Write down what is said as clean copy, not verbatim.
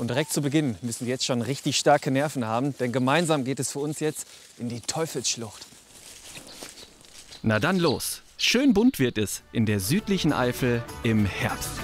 Und direkt zu Beginn müssen wir jetzt schon richtig starke Nerven haben, denn gemeinsam geht es für uns jetzt in die Teufelsschlucht. Na dann los. Schön bunt wird es in der südlichen Eifel im Herbst.